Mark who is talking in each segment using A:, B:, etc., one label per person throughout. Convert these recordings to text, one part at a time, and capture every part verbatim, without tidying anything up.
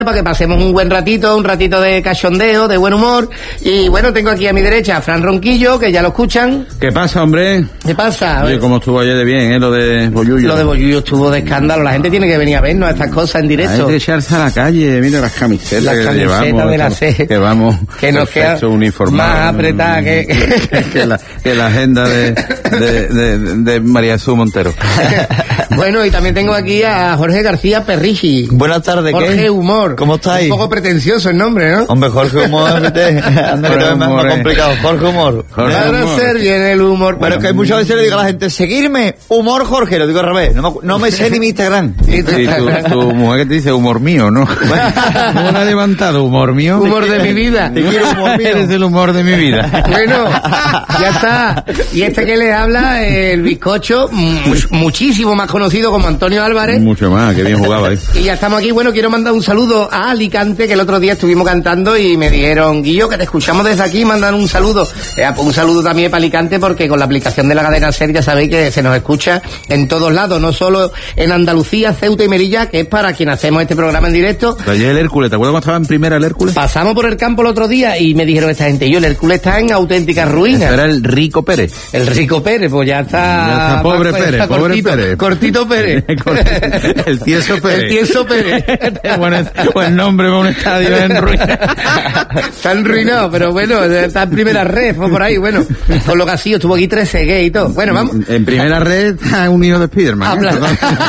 A: para que pasemos un buen ratito, un ratito de cachondeo, de buen humor. Y bueno, tengo aquí a mi derecha a Fran Ronquillo, que ya lo escuchan.
B: ¿Qué pasa, hombre?
A: ¿Qué pasa?
B: Oye, cómo estuvo ayer de bien, ¿eh? Lo de Bollullo.
A: Lo de Bollullo estuvo de escándalo. La gente tiene que venir a vernos a estas cosas en directo.
B: Hay que echarse a la calle, mira las camisetas
A: las
B: que
A: camisetas
B: llevamos.
A: de la C.
B: Que vamos
A: que nos queda más apretada que...
B: que, la, que la agenda de, de, de, de María Jesús Montero.
A: Bueno, y también tengo aquí a Jorge García Perrigi.
C: Buenas tardes,
A: Jorge
C: ¿qué?
A: Humor.
C: ¿Cómo estáis?
A: Un poco pretencioso el nombre, ¿no?
C: Hombre, Jorge Humor, anda que es más complicado. Jorge Humor.
B: Jorge
A: Para
B: Humor.
A: ser bien el humor.
C: Bueno, es que muchas veces le digo a la gente, seguirme, Humor Jorge, lo digo al revés, no me, no me sé ni mi Instagram.
B: Sí, tu, tu mujer que te dice humor mío, ¿no? ¿Cómo la ha levantado? ¿Humor mío?
A: Humor de mi vida.
C: Te quiero, humor mío.
B: Eres el humor de mi vida.
A: Bueno, ya está. Y este que le habla, el bizcocho, much- muchísimo más conocido como Antonio Álvarez.
B: Mucho más, que bien jugaba ahí.
A: Y ya estamos aquí. Bueno, quiero mandar un saludo a Alicante, que el otro día estuvimos cantando y me dijeron, Guillo, que te escuchamos desde aquí, mandan un saludo. Eh, pues un saludo también para Alicante, porque con la aplicación de la cadena SER ya sabéis que se nos escucha en todos lados, no solo en Andalucía, Ceuta y Melilla, que es para quien hacemos este programa en directo.
B: Ayer el Hércules, ¿te acuerdas cuando estaba en primera el Hércules?
A: Pasamos por el campo el otro día y me dijeron esta gente, yo, el Hércules está en auténticas ruinas.
B: Ese era el Rico Pérez.
A: El Rico Pérez, pues ya está...
B: Ya está, pobre
A: está
B: Pérez, pobre
A: cortito,
B: Pérez.
A: Cortito Pérez.
B: El tieso Pérez.
A: El tieso Pérez.
B: Buen, buen nombre para un estadio en ruinas.
A: Está enruinado, pero bueno, está en primera red, fue por ahí, bueno. Con lo que ha sido, estuvo aquí trece gay y todo. Bueno, vamos.
B: En primera red está un hijo de Spiderman. ¿eh?
A: Habla-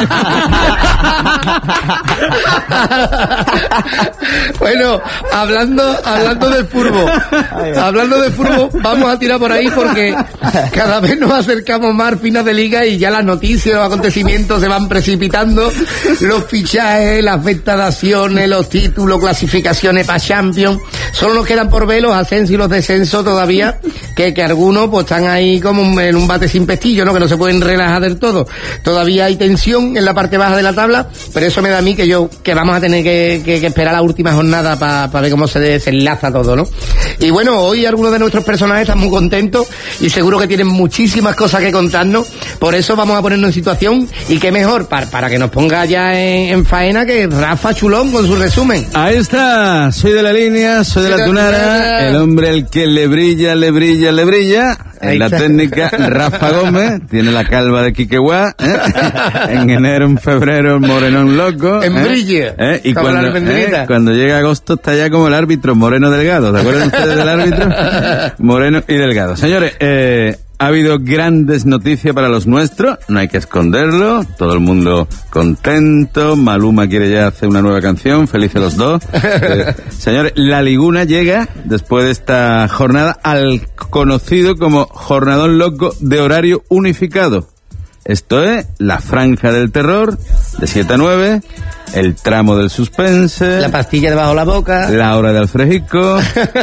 A: Bueno, hablando, hablando del furbo, hablando del furbo, vamos a tirar por ahí porque cada vez nos acercamos más al final de liga y ya las noticias, los acontecimientos se van precipitando, los fichajes, las ventas de acciones, los títulos, clasificaciones para Champions, solo nos quedan por ver los ascensos y los descensos todavía, que, que algunos pues están ahí como en un bate sin pestillo, ¿no? Que no se pueden relajar del todo. Todavía hay tensión en la parte baja de la tabla, pero eso me da a mí que yo, que vamos a tener que, que, que esperar la última jornada para pa ver cómo se desenlaza todo, ¿no? Y bueno, hoy algunos de nuestros personajes están muy contentos y seguro que tienen muchísimas cosas que contarnos, por eso vamos a ponernos en situación y qué mejor para, para que nos ponga ya en, en faena que Rafa Chulón con su resumen.
B: Ahí está, soy de la línea, soy de la tunara, el hombre al que le brilla, le brilla, le brilla. En la técnica, Rafa Gómez, tiene la calva de Quiqueguá, ¿eh? En enero, en febrero, morenón loco.
A: En
B: ¿eh?
A: brille.
B: ¿Eh? Y
A: Como la
B: cuando,
A: almendrita.
B: ¿eh? cuando llega agosto está ya como el árbitro, Moreno Delgado. ¿Se acuerdan ustedes del árbitro? Moreno y Delgado. Señores, eh... ha habido grandes noticias para los nuestros, no hay que esconderlo, todo el mundo contento, Maluma quiere ya hacer una nueva canción, felices los dos. Eh, señores, la Liguna llega, después de esta jornada, al conocido como Jornadón Loco de horario unificado. Esto es la franja del terror, de siete a nueve, el tramo del suspense,
A: La pastilla debajo de la boca.
B: la hora de alfrejico,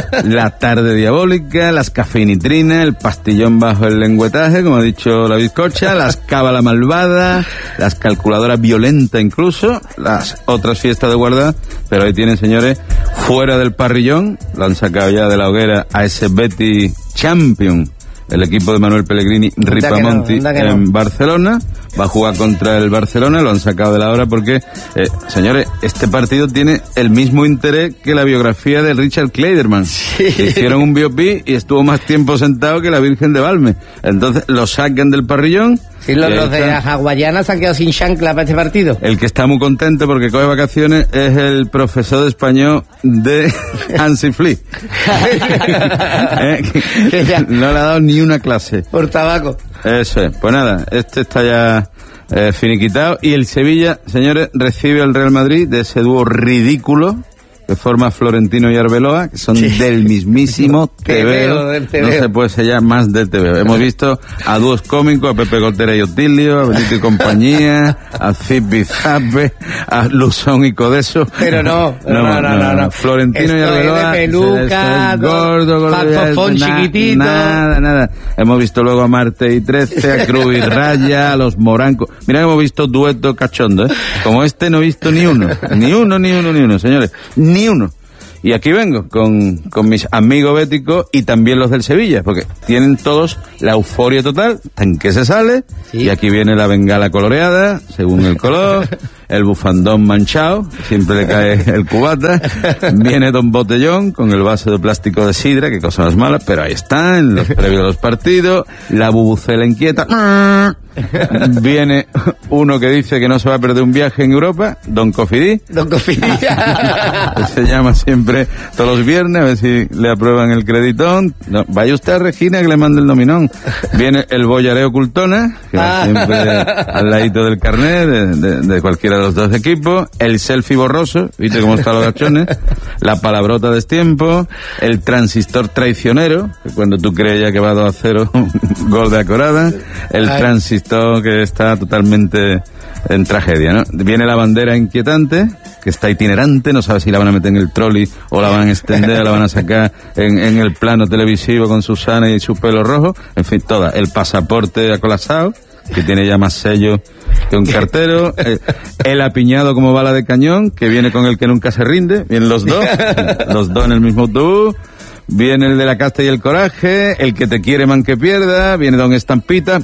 B: la tarde diabólica, las cafeinitrinas, el pastillón bajo el lengüetaje, como ha dicho la bizcocha, las cábala malvada, las calculadoras violentas incluso, las otras fiestas de guarda, pero ahí tienen, señores, fuera del parrillón, lo han sacado ya de la hoguera a ese Betis Champion, el equipo de Manuel Pellegrini, Ripamonti,
A: Anda que no, anda que
B: en
A: no.
B: Barcelona, va a jugar contra el Barcelona, lo han sacado de la hora porque, eh, señores, este partido tiene el mismo interés que la biografía de Richard Kleiderman. Que hicieron un biopic y estuvo más tiempo sentado que la Virgen de Valme. Entonces lo sacan del parrillón.
A: Sí, los,
B: y ahí
A: los de
B: está.
A: Hawaiana se han quedado sin chancla para este partido.
B: El que está muy contento porque coge vacaciones es el profesor de español de Hansi Flick. ¿Eh?
A: Que ya-
B: No le ha dado ni una clase.
A: Por tabaco.
B: Eso es. Pues nada, este está ya eh, finiquitado. Y el Sevilla, señores, recibe al Real Madrid de ese dúo ridículo que forma Florentino y Arbeloa, que son
A: Sí.
B: del mismísimo
A: Tebeo,
B: Tebeo.
A: del
B: No
A: Tebeo.
B: se puede ser ya más del Tebeo. Hemos visto a dúos cómicos, a Pepe Gotera y Otilio, a Benito y compañía, a Zip y Zape, a Luzón y Codeso.
A: Pero no, no, no, no, no.
B: Florentino y
A: Esto es de
B: Arbeloa.
A: peluca,
B: esto es gordo, gordo,
A: falfofón
B: ya, na-
A: chiquitito.
B: Nada, nada. Hemos visto luego a Marte y Trece, a Cruz y Raya, a los Morancos. Mira que hemos visto duetos cachondos, ¿eh? Como este no he visto ni uno. Ni uno, ni uno, ni uno, señores. Ni uno. Y aquí vengo con, con mis amigos béticos y también los del Sevilla, porque tienen todos la euforia total, en que se sale,
A: Sí.
B: y aquí viene la bengala coloreada, según el color, el bufandón manchado, siempre le cae el cubata, viene Don Botellón con el vaso de plástico de sidra, que cosa más mala, pero ahí está, en los previos de los partidos, la bubucela inquieta, viene uno que dice que no se va a perder un viaje en Europa, Don Cofidí,
A: Don Cofidí,
B: se llama siempre todos los viernes, a ver si le aprueban el creditón, no, vaya usted a Regina que le mande el nominón, viene el bollareo cultona, que va siempre al ladito del carnet de, de, de cualquiera de los dos equipos, el selfie borroso, viste cómo están los gachones, la palabrota de destiempo, el transistor traicionero, que cuando tú crees ya que va dos a cero, gol de acorada, el
A: Ay.
B: transistor que está totalmente en tragedia, ¿no? Viene la bandera inquietante, que está itinerante, no sabe si la van a meter en el trolley o la van a extender, la van a sacar en, en el plano televisivo con Susana y su pelo rojo, en fin, toda, el pasaporte acolasado, que tiene ya más sellos que un cartero, el, el apiñado como bala de cañón, que viene con el que nunca se rinde, vienen los dos, los dos en el mismo autobús, viene el de la casta y el coraje, el que te quiere man que pierda, viene Don Estampita,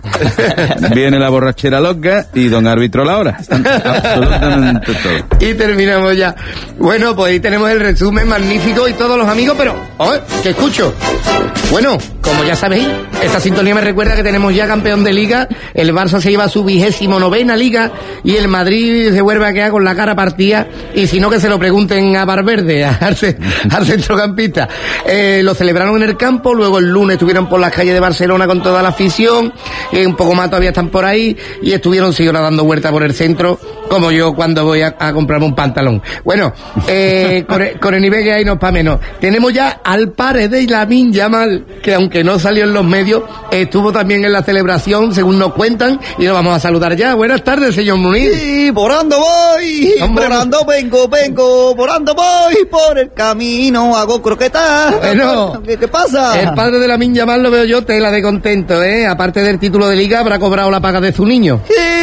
B: viene la borrachera loca y Don Árbitro la hora. Están absolutamente todos.
A: Y terminamos ya. Bueno, pues ahí tenemos el resumen magnífico y todos los amigos, pero, oh, ¿qué escucho? Bueno, como ya sabéis, esta sintonía me recuerda que tenemos ya campeón de liga, el Barça se lleva a su vigésimo novena liga y el Madrid se vuelve a quedar con la cara partida, y si no que se lo pregunten a Valverde, al, al centrocampista. Eh, lo celebraron en el campo, luego el lunes estuvieron por las calles de Barcelona con toda la afición, eh, un poco más todavía están por ahí, y estuvieron seis horas dando vueltas por el centro, como yo cuando voy a, a comprarme un pantalón. Bueno, eh, con, el, con el nivel que hay no es para menos. Tenemos ya al padre de Lamine Yamal, que aunque no salió en los medios, estuvo también en la celebración, según nos cuentan, y lo vamos a saludar ya. Buenas tardes, señor Munir.
C: Sí, volando voy,
A: Hombre,
C: volando vengo, vengo, volando voy por el camino, hago croquetas.
A: Bueno,
C: ¿Qué, qué pasa?
A: El padre de Lamine Yamal lo veo yo tela de contento, ¿eh? Aparte del título de liga, habrá cobrado la paga de su niño.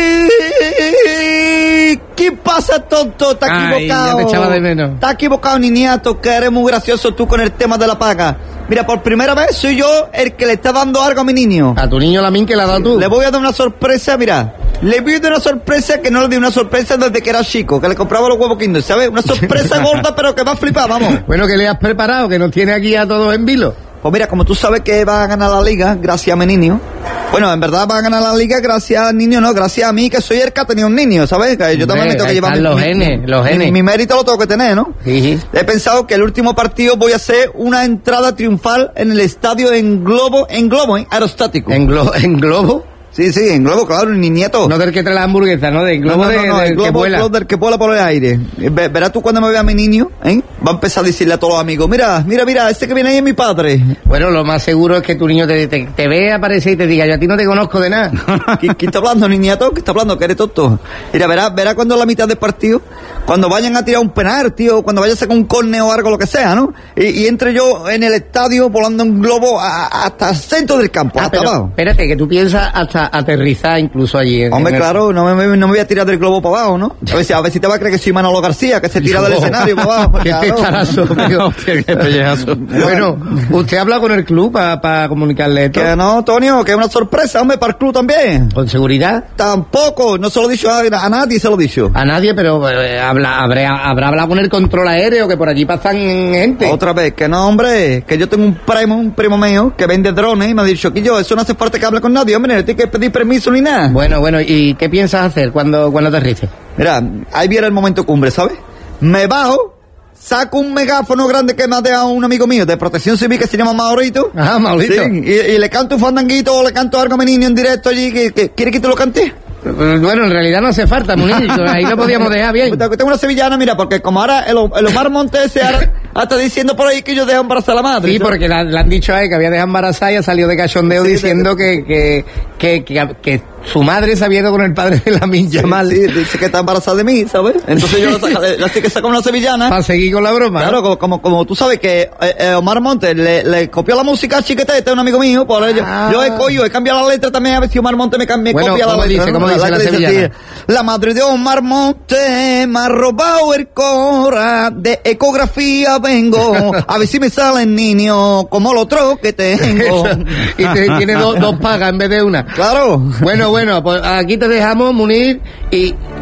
C: ¿Qué pasa, tonto? Está
A: Ay,
C: equivocado.
A: ya te echaba de menos.
C: Está equivocado, niñato, que eres muy gracioso tú con el tema de la paga. Mira, por primera vez soy yo el que le está dando algo a mi niño.
A: A tu niño Lamine, que le ha dado tú.
C: Le voy a dar una sorpresa, mira. Le voy a dar una sorpresa que no le di una sorpresa desde que era chico, que le compraba los huevos Kinder, ¿sabes? Una sorpresa gorda, pero que va a flipar, vamos.
A: Bueno, que le has preparado, que nos tiene aquí a todos en vilo.
C: Pues mira, como tú sabes que va a ganar la liga, gracias a mi niño. Bueno, en verdad va a ganar la liga gracias al niño, no, gracias a mí, que soy el que ha tenido un niño, ¿sabes? Que yo también me tengo que llevar mi,
A: los
C: mi-
A: genes, los
C: mi-
A: genes.
C: Mi, mérito lo tengo que tener, ¿no?
A: Sí, sí.
C: He pensado que el último partido voy a hacer una entrada triunfal en el estadio en globo, en globo, ¿eh? Aerostático.
A: En, glo en globo,
C: Sí, sí, en globo, claro, ni nieto.
A: no del que trae la hamburguesa, ¿no? Del globo
C: no, no,
A: de,
C: no,
A: del
C: el globo,
A: que vuela.
C: globo del que vuela por el aire. Ve- Verás tú cuando me vea mi niño, ¿eh? Va a empezar a decirle a todos los amigos, mira, mira, mira, este que viene ahí es mi padre.
A: Bueno, lo más seguro es que tu niño te, te, te vea, aparece y te diga, yo a ti no te conozco de nada.
C: ¿Quién, quién está hablando, niñato? ¿Qué está hablando? Que eres tonto. Mira, verás, verás cuando a la mitad del partido, cuando vayan a tirar un penal, tío, cuando vaya a sacar un córner o algo, lo que sea, ¿no? Y, y entre yo en el estadio volando en globo a- a- hasta el centro del campo,
A: Ah,
C: hasta
A: pero,
C: abajo.
A: espérate, que tú piensas hasta aterrizar incluso allí. en-
C: Hombre,
A: en el-
C: claro, no me, me- no me voy a tirar del globo para abajo, ¿no? A ver si, a ver si te va a creer que soy Manolo García, que se tira del escenario para abajo.
A: Qué
C: claro.
A: testarazo, tío.
B: Hostia, qué pellejazo.
A: Bueno, usted habla con el club para comunicarle esto.
C: Que no, Tonio, que es una sorpresa, hombre, para el club también.
A: Con seguridad.
C: Tampoco, no se lo he dicho a, a nadie, se lo he dicho.
A: A nadie, pero eh, habla, habrá, habrá hablado con el control aéreo, que por allí pasan gente.
C: Otra vez, que no, hombre, que yo tengo un primo, un primo mío, que vende drones y me ha dicho que yo, eso no hace falta que hable con nadie, hombre, no tienes que pedir permiso ni nada.
A: Bueno, bueno, ¿y qué piensas hacer cuando, cuando aterrices?
C: Mira, ahí viene el momento cumbre, ¿sabes? Me bajo, saco un megáfono grande que me ha dejado un amigo mío de protección civil que se llama Maurito.
A: Ah, Maurito.
C: Sí, y, y le canto un fandanguito o le canto algo a mi niño en directo allí, que, que- ¿quiere que te lo cante?
A: Bueno, en realidad no hace falta, Munir, ahí lo podíamos dejar bien.
C: Tengo una sevillana, mira, porque como ahora el, el Omar Montes se ha- está diciendo por ahí que yo dejo embarazar a la madre.
A: Sí,
C: ¿sabes?
A: porque le, le han dicho a él que había dejado embarazada y ha salido de cachondeo
C: Sí,
A: diciendo que, que, que, que, que su madre se había ido con el padre de Lamine Yamal.
C: Sí, dice que está embarazada de mí, ¿sabes? Entonces yo la, la, la, que saco una sevillana.
A: Para seguir con la broma.
C: Claro, como, como, como tú sabes que eh, eh, Omar Montes le, le copió la música a Chiquetete, un amigo mío, por ello.
A: Ah.
C: Yo he cogido, he cambiado la letra también, a ver si Omar Montes me, cambia, me
A: Bueno,
C: copia la
A: ¿cómo
C: letra.
A: dice?
C: ¿no?
A: ¿Cómo dice la
C: que
A: sevillana?
C: así, la madre de Omar Montes me ha robado el cora, de ecografía vengo, a ver si me sale el niño como el otro que tengo.
A: Y te, tiene dos, dos pagas en vez de una.
C: Claro.
A: Bueno, bueno, pues aquí te dejamos, Munir, y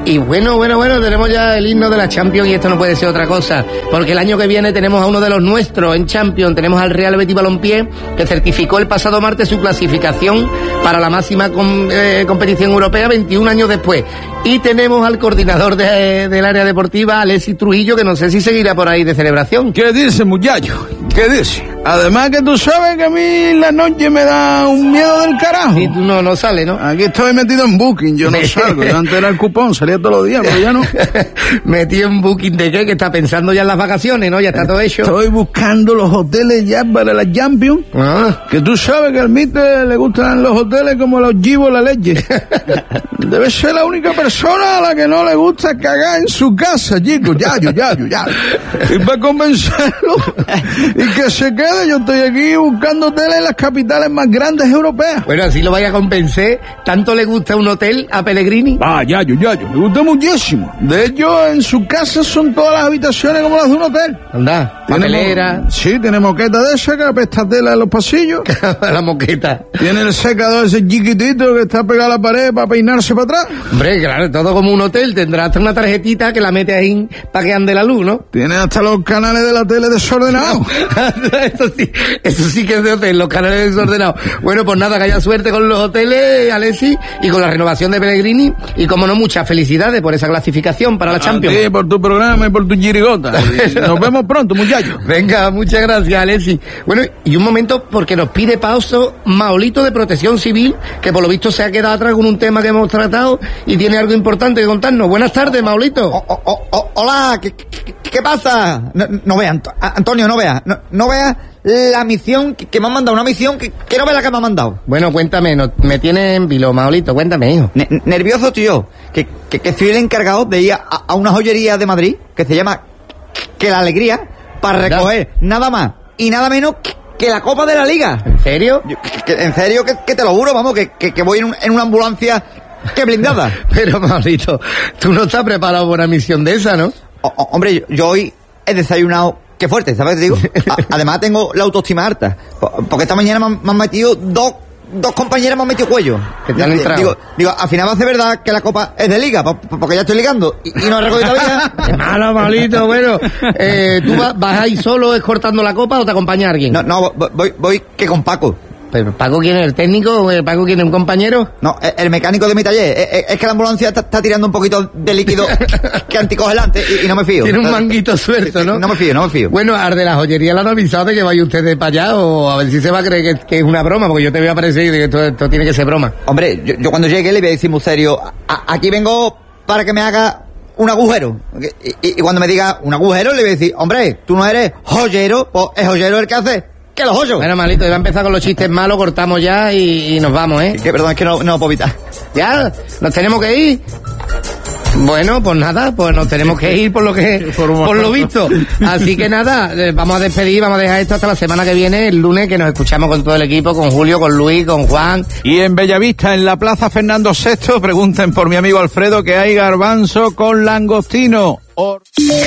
A: Y bueno, bueno, bueno, tenemos ya el himno de la Champions y esto no puede ser otra cosa, porque el año que viene tenemos a uno de los nuestros en Champions, tenemos al Real Betis Balompié, que certificó el pasado martes su clasificación para la máxima com, eh, competición europea veintiún años después. Y tenemos al coordinador de, del área deportiva, Alexis Trujillo, que no sé si seguirá por ahí de celebración.
B: ¿Qué dice, muchacho? ¿Qué dice? Además que tú sabes que a mí la noche me da un miedo del carajo.
A: Y tú no, no sales, ¿no?
B: Aquí estoy metido en Booking, yo no salgo. Yo antes era el cupón, salía todos los días, pero ya no.
A: Metido en Booking de qué, que está pensando ya en las vacaciones, ¿no? Ya está todo hecho.
B: Estoy buscando los hoteles ya para la Champions. Ah. Que tú sabes que al Mister le gustan los hoteles como los gibos la leche. Debe ser la única persona a la que no le gusta cagar en su casa, chicos. Ya, yo, ya, yo, ya. Y para convencerlo y que se quede, yo estoy aquí buscando hoteles en las capitales más grandes europeas.
A: Bueno, así lo vaya a convencer. ¿Tanto le gusta un hotel a Pellegrini?
B: Ah, ya, yo, ya, yo. Me gusta muchísimo. De hecho, en su casa son todas las habitaciones como las de un hotel.
A: Anda, papelera.
B: Sí, tiene moqueta de esa que apesta tela en los pasillos.
A: La moqueta.
B: Tiene el secador ese chiquitito que está pegado a la pared para peinarse para atrás.
A: Hombre, claro, todo como un hotel. Tendrá hasta una tarjetita que la mete ahí para que ande la luz, ¿no?
B: Tiene hasta los canales de la tele desordenados.
A: Eso sí, eso sí que es de hotel, los canales desordenados. Bueno, pues nada, que haya suerte con los hoteles, Alexis, y con la renovación de Pellegrini, y como no, muchas felicidades por esa clasificación para la Champions.
B: Sí, por tu programa y por tu chirigota. Nos vemos pronto, muchachos.
A: Venga, muchas gracias, Alexis. Bueno, y un momento, porque nos pide pauso Maolito de Protección Civil, que por lo visto se ha quedado atrás con un tema que hemos tratado y tiene algo importante que contarnos. Buenas tardes, Maolito.
C: Oh, oh, oh, oh, hola, ¿qué, qué, qué pasa? No, no veas, Antonio, no veas, no, no veas la misión que, que me han mandado, una misión que, que no veas la que me han mandado.
A: Bueno, cuéntame, no, me tiene en vilo, Maolito, cuéntame, hijo.
C: Ne nervioso, tío, que, que, que soy el encargado de ir a, a una joyería de Madrid que se llama Que la Alegría, para recoger nada más y nada menos que, que la Copa de la Liga.
A: ¿En serio?
C: Yo, que, que, en serio, que, que te lo juro, vamos, que, que, que voy en, un, en una ambulancia que blindada.
A: Pero, Maolito, tú no estás preparado para una misión de esa, ¿no?
C: O, o, hombre, yo, yo hoy he desayunado, qué fuerte, ¿sabes? Te digo, a, además tengo la autoestima alta, porque esta mañana me han, me han metido dos, dos compañeras me han metido cuello.
A: ¿Que te han entrado?
C: Digo, digo, al final va a ser verdad que la copa es de liga, porque ya estoy ligando y, y no he recogido todavía.
A: Qué malo, Maolito, bueno, eh, ¿tú vas, vas ahí solo escortando la copa o te acompaña alguien?
C: No, no, voy, voy que con Paco.
A: ¿Pero Paco quién es? ¿El técnico? ¿Paco quién es? ¿Un compañero?
C: No, el mecánico de mi taller. Es, es que la ambulancia está, está tirando un poquito de líquido que anticongelante y, y no me fío.
A: Tiene un manguito suelto,
C: sí, sí,
A: ¿no?
C: No me fío, no me fío.
A: Bueno, al de la joyería le han avisado de que vaya ustedes para allá, o a ver si se va a creer que, que es una broma, porque yo te voy a aparecer y de que esto, esto tiene que ser broma.
C: Hombre, yo, yo cuando llegue le voy a decir muy serio, a, aquí vengo para que me haga un agujero. Y, y, y cuando me diga un agujero le voy a decir, hombre, tú no eres joyero, pues es joyero el que hace que los hoyos.
A: Bueno, Malito, iba a empezar con los chistes malos, cortamos ya y, y nos vamos, ¿eh?
C: Que, perdón, es que no, no puedo evitar.
A: ¿Ya? ¿Nos tenemos que ir? Bueno, pues nada, pues nos tenemos que ir por lo que por, por lo visto. Así que nada, eh, vamos a despedir, vamos a dejar esto hasta la semana que viene, el lunes, que nos escuchamos con todo el equipo, con Julio, con Luis, con Juan.
B: Y en Bellavista, en la Plaza Fernando sexto, pregunten por mi amigo Alfredo que hay garbanzo con langostino. Or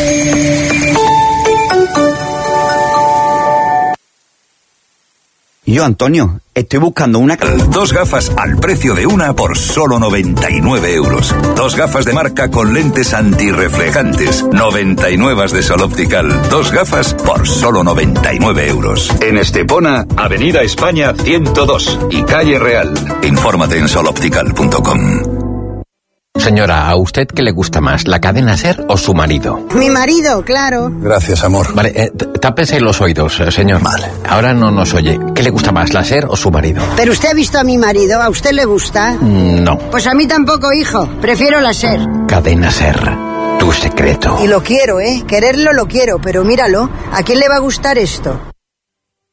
C: Yo, Antonio, estoy buscando una...
D: Dos gafas al precio de una por solo noventa y nueve euros. Dos gafas de marca con lentes antirreflejantes. noventa y nueve de Sol Optical. Dos gafas por solo noventa y nueve euros. En Estepona, Avenida España ciento dos y Calle Real. Infórmate en sol optical punto com.
E: Señora, ¿a usted qué le gusta más, la cadena SER o su marido?
F: Mi marido, claro.
D: Gracias, amor.
E: Vale, eh, tápese los oídos, eh, señor.
D: Vale.
E: Ahora no nos oye. ¿Qué le gusta más, la SER o su marido?
F: ¿Pero usted ha visto a mi marido? ¿A usted le gusta?
E: Mm, no.
F: Pues a mí tampoco, hijo. Prefiero la SER.
E: Cadena SER, tu secreto.
F: Y lo quiero, ¿eh? Quererlo lo quiero, pero míralo. ¿A quién le va a gustar esto?